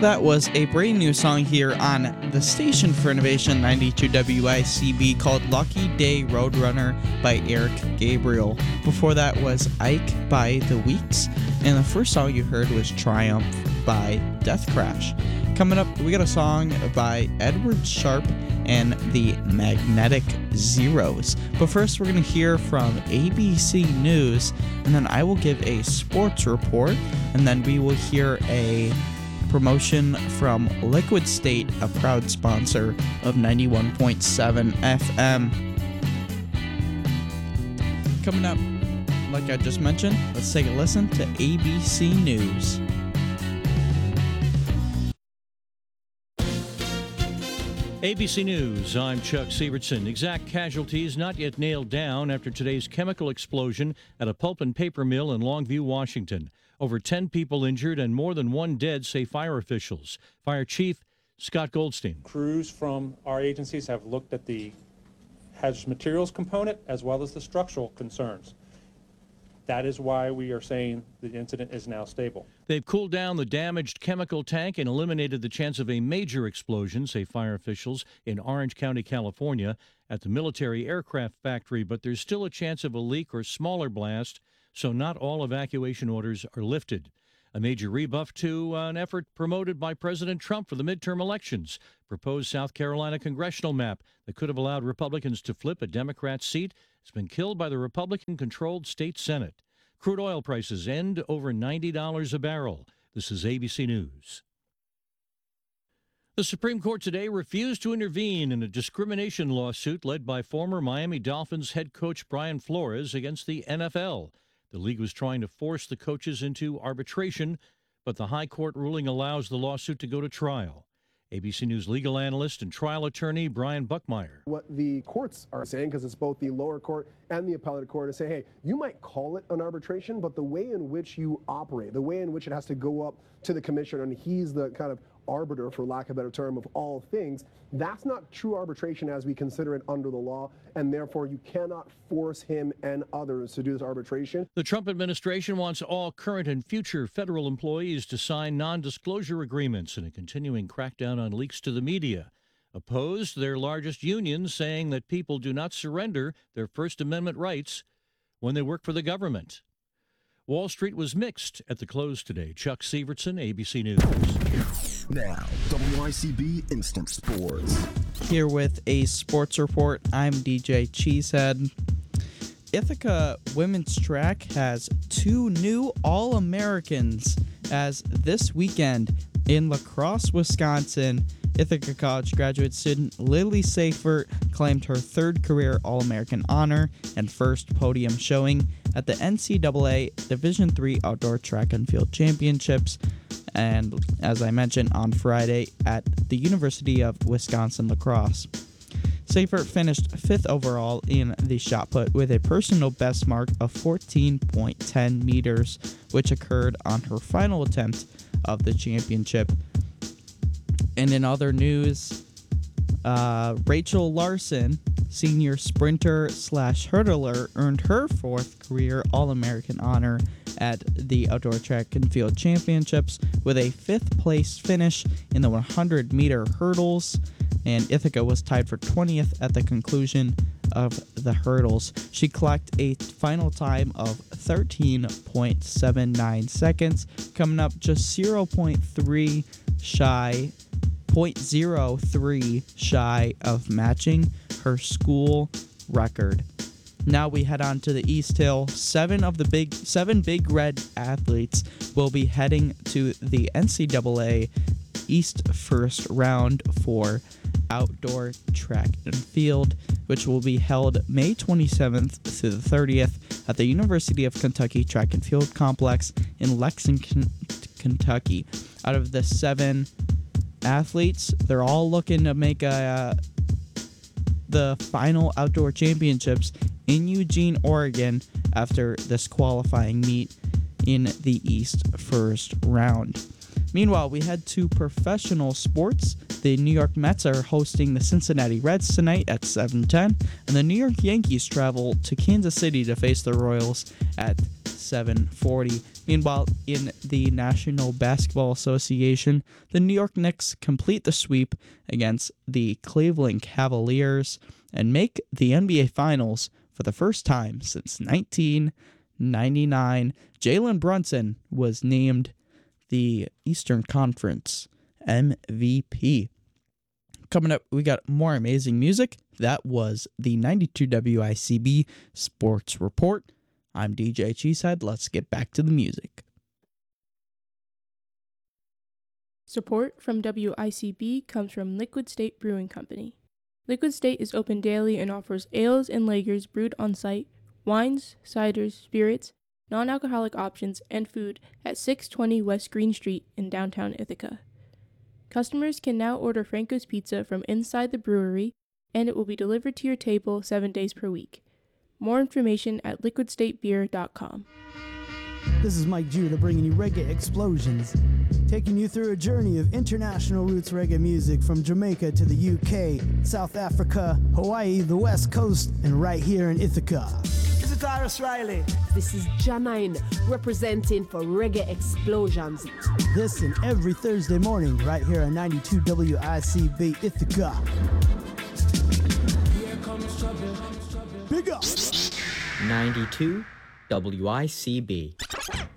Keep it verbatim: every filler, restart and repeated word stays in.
That was a brand new song here on the Station for Innovation ninety-two W I C B called Lucky Day Roadrunner by Eric Gabriel. Before that was Ike by The Weeks, and the first song you heard was Triumph by Death Crash. Coming up, we got a song by Edward Sharpe and the Magnetic Zeros. But first, we're going to hear from A B C News, and then I will give a sports report, and then we will hear a promotion from Liquid State, a proud sponsor of ninety-one point seven F M. Coming up, like I just mentioned, let's take a listen to A B C News. A B C News, I'm Chuck Sievertson. Exact casualties not yet nailed down after today's chemical explosion at a pulp and paper mill in Longview, Washington. Over ten people injured and more than one dead, say fire officials. Fire Chief Scott Goldstein. Crews from our agencies have looked at the hazardous materials component as well as the structural concerns. That is why we are saying the incident is now stable. They've cooled down the damaged chemical tank and eliminated the chance of a major explosion, say fire officials in Orange County, California, at the military aircraft factory. But there's still a chance of a leak or smaller blast, so not all evacuation orders are lifted. A major rebuff to an effort promoted by President Trump for the midterm elections. Proposed South Carolina congressional map that could have allowed Republicans to flip a Democrat seat has been killed by the Republican-controlled state Senate. Crude oil prices end over ninety dollars a barrel. This is A B C News. The Supreme Court today refused to intervene in a discrimination lawsuit led by former Miami Dolphins head coach Brian Flores against the N F L. The league was trying to force the coaches into arbitration, but the high court ruling allows the lawsuit to go to trial. A B C News legal analyst and trial attorney Brian Buckmeyer. What the courts are saying, because it's both the lower court and the appellate court, is say, hey, you might call it an arbitration, but the way in which you operate, the way in which it has to go up to the commissioner, and he's the kind of arbiter, for lack of a better term, of all things, that's not true arbitration as we consider it under the law, and therefore you cannot force him and others to do this arbitration. The Trump administration wants all current and future federal employees to sign non-disclosure agreements in a continuing crackdown on leaks to the media. Opposed, their largest union saying that people do not surrender their First Amendment rights when they work for the government. Wall Street was mixed at the close today. Chuck Sievertson, A B C News. Now, W I C B Instant Sports. Here with a sports report, I'm D J Cheesehead. Ithaca women's track has two new All-Americans as this weekend in La Crosse, Wisconsin. Ithaca College graduate student Lily Seifert claimed her third career All-American honor and first podium showing at the N C double A Division three Outdoor Track and Field Championships, and as I mentioned, on Friday at the University of Wisconsin-La Crosse. Seifert finished fifth overall in the shot put with a personal best mark of fourteen point one zero meters, which occurred on her final attempt of the championship. And in other news, uh, Rachel Larson, senior sprinter slash hurdler, earned her fourth career All-American honor at the Outdoor Track and Field Championships with a fifth place finish in the one hundred meter hurdles, and Ithaca was tied for twentieth at the conclusion of the hurdles. She clocked a final time of thirteen point seven nine seconds, coming up just zero point three shy zero point zero three shy of matching her school record. Now we head on to the East Hill. Seven of the big seven Big Red athletes will be heading to the N C double A East First Round for Outdoor Track and Field, which will be held May twenty-seventh through the thirtieth at the University of Kentucky Track and Field Complex in Lexington, Kentucky. Out of the seven athletes, they're all looking to make a uh, the final outdoor championships in Eugene, Oregon, after this qualifying meet in the East First Round. Meanwhile, we head to professional sports. The New York Mets are hosting the Cincinnati Reds tonight at seven ten, and the New York Yankees travel to Kansas City to face the Royals at seven forty. Meanwhile, in the National Basketball Association, the New York Knicks complete the sweep against the Cleveland Cavaliers and make the N B A Finals for the first time since nineteen ninety-nine. Jalen Brunson was named the Eastern Conference M V P. Coming up, we got more amazing music. That was the ninety-two W I C B Sports Report. I'm D J Cheesehead. Let's get back to the music. Support from W I C B comes from Liquid State Brewing Company. Liquid State is open daily and offers ales and lagers brewed on site, wines, ciders, spirits, non-alcoholic options, and food at six twenty West Green Street in downtown Ithaca. Customers can now order Franco's Pizza from inside the brewery, and it will be delivered to your table seven days per week. More information at liquid state beer dot com. This is Mike Judah bringing you Reggae Explosions, taking you through a journey of international roots reggae music from Jamaica to the U K, South Africa, Hawaii, the West Coast, and right here in Ithaca. This is Tyrus Riley. This is Janine representing for Reggae Explosions. This and every Thursday morning right here on ninety-two W I C B Ithaca. Here comes trouble. Big up! ninety-two W I C B.